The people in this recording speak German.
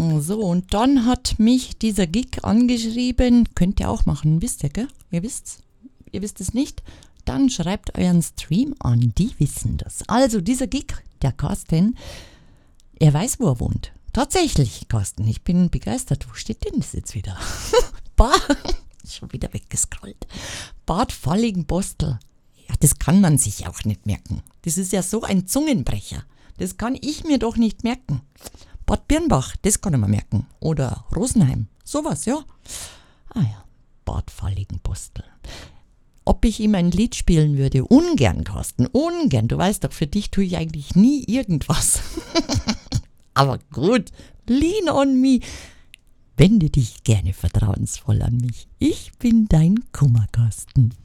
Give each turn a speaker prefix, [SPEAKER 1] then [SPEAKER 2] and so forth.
[SPEAKER 1] So, und dann hat mich dieser Gig angeschrieben, könnt ihr auch machen, wisst ihr, gell? Ihr wisst es nicht? Dann schreibt euren Stream an, die wissen das. Also dieser Gig, der Carsten, er weiß, wo er wohnt. Tatsächlich, Carsten, ich bin begeistert. Wo steht denn das jetzt wieder? Schon wieder weggescrollt. Bad Fallingbostel. Ja, das kann man sich auch nicht merken. Das ist ja so ein Zungenbrecher. Das kann ich mir doch nicht merken. Bad Birnbach, das kann ich mir merken. Oder Rosenheim, sowas, ja. Ah ja, Bad Fallingbostel. Ob ich ihm ein Lied spielen würde? Ungern, Carsten, ungern. Du weißt doch, für dich tue ich eigentlich nie irgendwas. Aber gut, lean on me. Wende dich gerne vertrauensvoll an mich. Ich bin dein Kummerkasten.